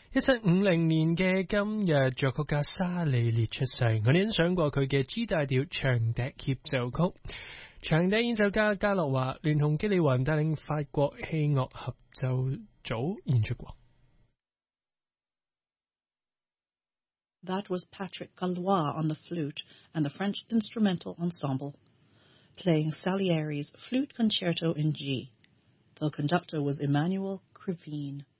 1750年嘅今日，作曲家沙利列出世。我哋欣賞過佢嘅 G 大調長笛協奏曲。長笛演奏家加洛華聯同基里雲帶領法國器樂合奏組演出過。 That was Patrick Gallois on the flute and the French Instrumental Ensemble, playing Salieri's Flute Concerto in G. The conductor was Emmanuel Krivine.